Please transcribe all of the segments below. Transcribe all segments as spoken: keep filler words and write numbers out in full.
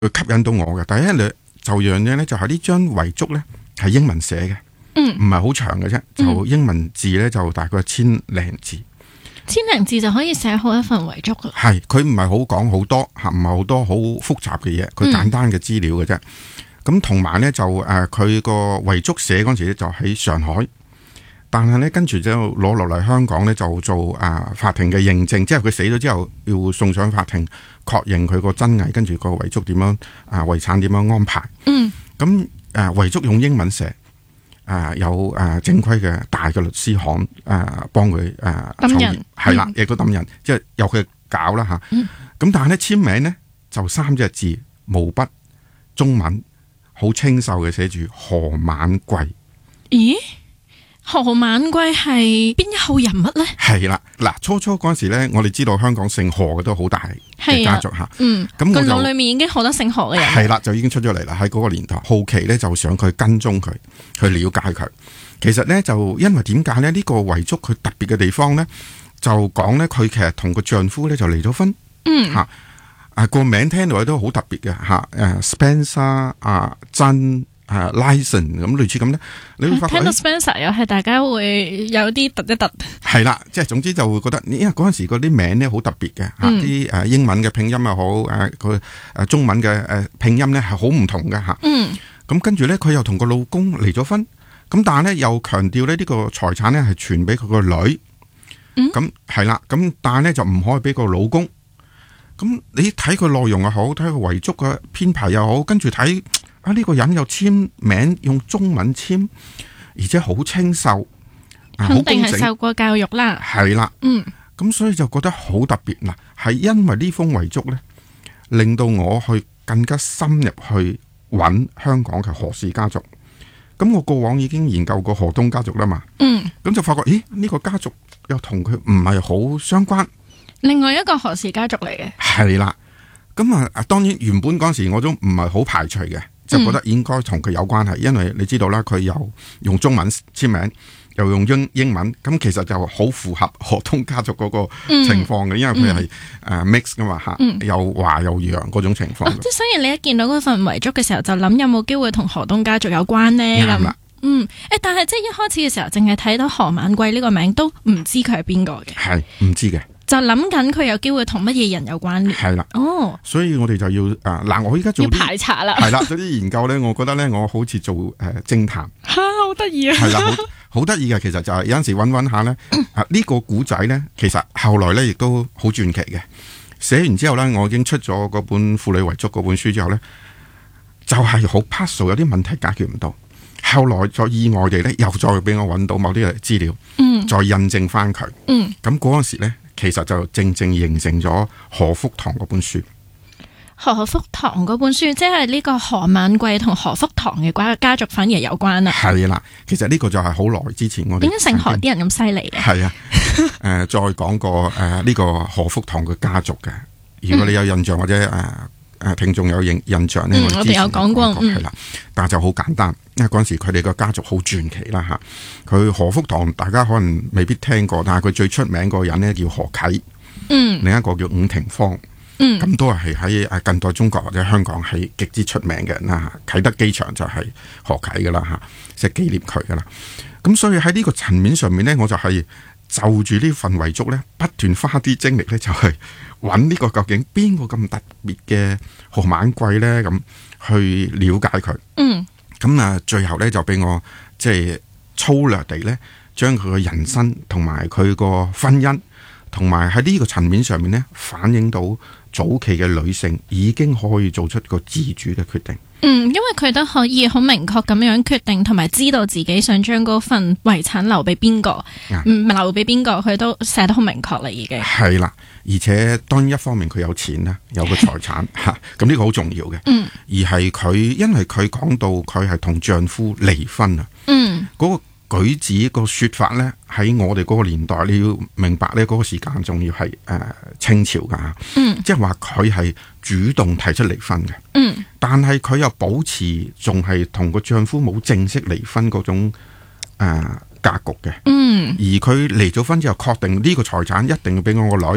吸引到我嘅。第一咧就樣嘢咧，就係呢張遺囑咧係英文寫嘅，嗯，唔係好長嘅啫，就英文字咧就大概千零字， 千零字就可以寫好一份遺囑啦。 係，佢唔係好講好多吓，唔係好多好複雜嘅嘢，佢簡單嘅資料嘅啫。咁同埋咧就誒，佢個遺囑寫嗰陣時咧就喺上海。但係咧，跟住就攞落嚟香港咧，就做啊法庭嘅認證，即係佢死咗之後要送上法庭確認佢個真偽，跟住個遺囑點樣啊遺產點樣安排。嗯，咁誒遺囑用英文寫，啊有誒正規嘅大嘅律師行誒幫佢誒抌人， 係啦，亦都抌人，即係由佢搞啦吓。咁、嗯、但係咧簽名咧就三隻字毛筆中文，好清秀嘅寫住何晚貴。 咦？何晚貴係邊一號人物咧？ 係啦，嗱，初初嗰陣時咧，我哋知道香港姓何嘅都好大嘅家族吓，嗯，咁個腦裏面已經好多姓何嘅人， 係啦，就已經出咗嚟啦。喺嗰個年代，好奇咧就想佢跟蹤佢，去了解佢。其實咧就因為點解咧？呢個遺囑佢特別嘅地方咧，就講咧佢其實同個丈夫咧就離咗婚，嗯吓，啊個名聽落去都好特別嘅吓，誒 Spencer 啊真。啊 license 咁類似咁咧，你會發覺聽到 Spencer 又係大家會有啲突一突， 係啦，即係總之就會覺得，因為嗰陣時嗰啲名咧好特別嘅，吓啲誒英文嘅拼音又好，誒佢誒中文嘅誒拼音咧係好唔同嘅吓。嗯，咁跟住咧佢又同個老公離咗婚，咁但係咧又強調咧呢個財產咧係傳俾佢個女，咁係啦，咁但係咧就唔可以俾個老公。咁你睇佢內容又好，睇佢遺囑嘅編排又好，跟住睇。啊！呢、這個人又簽名用中文簽，而且好清秀， 肯定係受過教育啦。 係啦，嗯，咁所以就覺得好特別啦。係因為呢封遺囑咧，令到我去更加深入去揾香港嘅何氏家族。咁我過往已經研究過何東家族啦嘛，嗯，咁就發覺，咦？呢、這個家族又同佢唔係好相關。 另外一個何氏家族嚟嘅， 係啦。咁啊，當然原本嗰時我都唔係好排除嘅。就覺得應該同佢有關係，因為你知道啦，佢又用中文簽名，又用英英文，咁其實就好符合何東家族嗰個情況嘅，嗯、因為佢係誒 mix 噶嘛吓，嗯、又華又洋嗰種情況。即係、 哦、所以你一見到嗰份遺囑嘅時候，就諗有冇機會同何東家族有關呢？咁啦， 嗯，誒，但係即係一開始嘅時候，淨係睇到何晚貴呢個名，都唔知佢係邊個嘅， 係唔知嘅。 就諗緊佢有機會同乜嘢人有關聯，係啦，哦， 所以我哋就要誒嗱、呃，我依家做要排查啦， 係啦，嗰啲研究咧，我覺得咧，我好似做誒偵探， 吓好得意啊， 係啦，好好得意嘅，其實就係有陣時搵搵下咧，啊呢個古仔咧，其實後來咧亦都好傳奇嘅。寫完之後咧，我已經出咗嗰本婦女遺囑嗰本書之後咧，就係好 puzzle，有啲問題解決唔到，後來再意外地咧，又再俾我搵到某啲嘅資料，嗯，再印證翻佢，嗯，咁嗰陣時咧。其實就正正形成咗何福堂嗰本書。 何福堂嗰本書，即係呢個何晚貴同何福堂嘅家家族反而有關啦。 係啦，其實呢個就係好耐之前我哋點解姓何啲人咁犀利嘅？ 係啊，誒、呃，再講過誒呢個何福堂嘅家族嘅。如果你有印象或者誒誒、呃、聽眾有印印象咧， 嗯、我哋有講過， 係啦、嗯，但係就好簡單，因為嗰陣時佢哋個家族好傳奇啦吓。佢何福堂大家可能未必聽過，但係佢最出名嗰個人咧叫何啟，嗯，另一個叫伍廷芳。嗯，咁都係喺誒近代中國或者香港係極之出名嘅人啦。啟德機場就係何啟噶啦吓，即係紀念佢噶啦。咁所以喺呢個層面上面咧，我就係就住呢份遺囑咧，不斷花啲精力咧，就係揾呢個究竟邊個咁特別嘅何晚貴咧，咁去了解佢。嗯，咁啊，最後咧就俾我即係粗略地咧，將佢嘅人生同埋佢個婚姻，同埋喺呢個層面上面咧，反映到早期嘅女性已經可以做出個自主嘅決定。 嗯，因為佢都可以好明確咁樣決定，同埋知道自己想將嗰份遺產留俾邊個，唔留俾邊個，佢都寫得好明確啦，已經係啦。而且當然一方面佢有錢啦，有個財產吓，咁呢個好重要嘅。嗯，而係佢因為佢講到佢係同丈夫離婚啊。嗯，嗰個舉止個說法咧，喺我哋嗰個年代，你要明白咧，嗰個時間仲要係誒、呃、清朝噶，嗯，即係話佢係主動提出離婚嘅，嗯，但係佢又保持仲係同個丈夫冇正式離婚嗰種誒、呃、格局嘅，嗯，而佢離咗婚之後，確定呢個財產一定要俾我個女，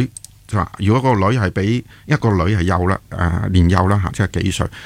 就話如果個女係俾一個女係幼啦，誒、呃、年幼啦嚇，即係幾歲，